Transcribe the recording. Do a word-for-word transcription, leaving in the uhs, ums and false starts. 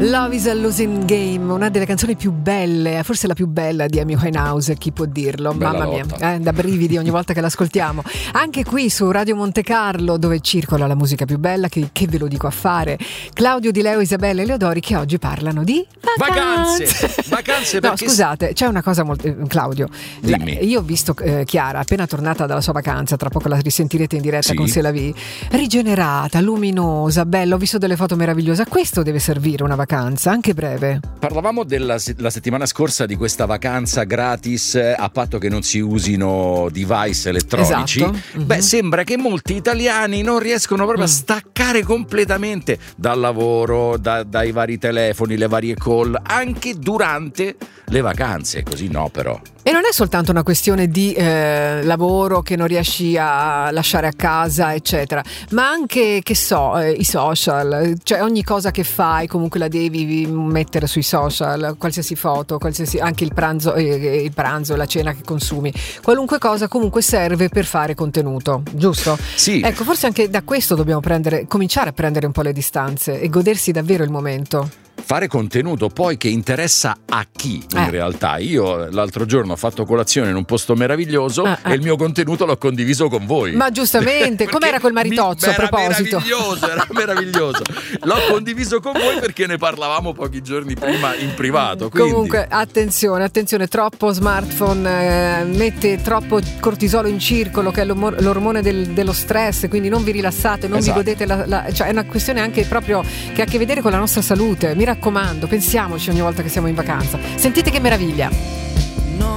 Love is a Losing Game, una delle canzoni più belle, forse la più bella di Amy Winehouse, chi può dirlo? Bella Mamma lotta. mia, eh, da brividi ogni volta che l'ascoltiamo. Anche qui su Radio Monte Carlo, dove circola la musica più bella, che, che ve lo dico a fare. Claudio Di Leo, Isabella e Leodori, che oggi parlano di vacanze. Vacanze, vacanze No, perché... scusate, c'è una cosa molto... eh, Claudio, la- Dimmi. io ho visto eh, Chiara, appena tornata dalla sua vacanza, tra poco la risentirete in diretta Sì. con Se la Vi, rigenerata, luminosa, bella, ho visto delle foto meravigliose. A questo deve servire una vacanza, anche breve. Parlavamo della se- la settimana scorsa di questa vacanza gratis eh, a patto che non si usino device elettronici. Esatto. Mhm. Beh, sembra che molti italiani non riescono proprio a Mm. staccare completamente dal lavoro, da- dai vari telefoni, le varie call, anche durante le vacanze. Così no, però. E non è soltanto una questione di eh, lavoro che non riesci a lasciare a casa, eccetera, ma anche, che so, eh, i social, cioè ogni cosa che fai comunque la devi mettere sui social, qualsiasi foto, qualsiasi, anche il pranzo, eh, il pranzo, la cena che consumi, qualunque cosa comunque serve per fare contenuto, giusto? Sì. Ecco, forse anche da questo dobbiamo prendere, cominciare a prendere un po' le distanze e godersi davvero il momento. Fare contenuto poi che interessa a chi in Eh. realtà. Io l'altro giorno ho fatto colazione in un posto meraviglioso Ah, ah. e il mio contenuto l'ho condiviso con voi. Ma giustamente, Perché com'era quel maritozzo, mi- a proposito? Era meraviglioso, era meraviglioso. L'ho condiviso con voi perché ne parlavamo pochi giorni prima in privato. Quindi... Comunque attenzione, attenzione, troppo smartphone eh, mette troppo cortisolo in circolo, che è l'ormo- l'ormone del- dello stress, quindi non vi rilassate, non Esatto. vi godete la, la- cioè è una questione anche proprio che ha a che vedere con la nostra salute. Mi raccomando, pensiamoci ogni volta che siamo in vacanza. Sentite che meraviglia.